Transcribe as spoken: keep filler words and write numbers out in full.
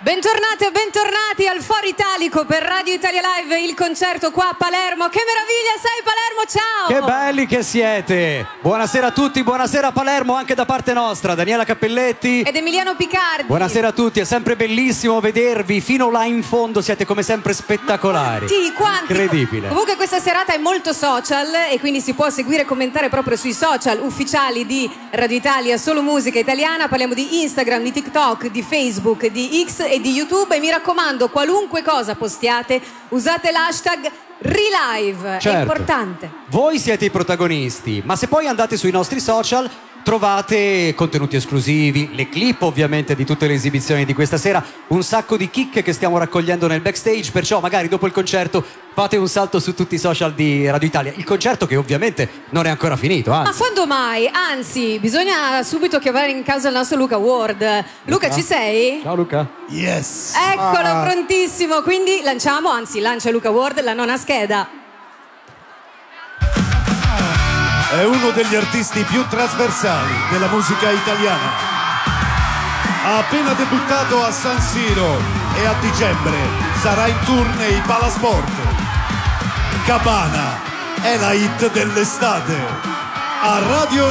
Bentornate e bentornati al Foro Italico per Radio Italia Live, il concerto qua a Palermo. Che meraviglia, sei Palermo, ciao! Che belli che siete! Buonasera a tutti, buonasera a Palermo anche da parte nostra, Daniela Cappelletti ed Emiliano Picardi. Buonasera a tutti, è sempre bellissimo vedervi fino là in fondo, siete come sempre spettacolari. Quanti, quanti? Incredibile. Comunque questa serata è molto social e quindi si può seguire e commentare proprio sui social ufficiali di Radio Italia, solo musica italiana. Parliamo di Instagram, di TikTok, di Facebook, di X e di YouTube, e mi raccomando, qualunque cosa postiate usate l'hashtag Relive, certo. È importante. Voi siete i protagonisti, ma se poi andate sui nostri social trovate contenuti esclusivi, le clip ovviamente di tutte le esibizioni di questa sera, un sacco di chicche che stiamo raccogliendo nel backstage, perciò magari dopo il concerto fate un salto su tutti i social di Radio Italia. Il concerto che ovviamente non è ancora finito, anzi. Ma quando mai? Anzi, bisogna subito chiamare in causa il nostro Luca Ward. Luca, Luca, ci sei? Ciao Luca. Yes. Eccolo, ah. prontissimo. Quindi lanciamo, anzi lancia Luca Ward la nona scheda. È uno degli artisti più trasversali della musica italiana. Ha appena debuttato a San Siro e a dicembre sarà in tour nei Palasport. Cabana è la hit dell'estate. A Radio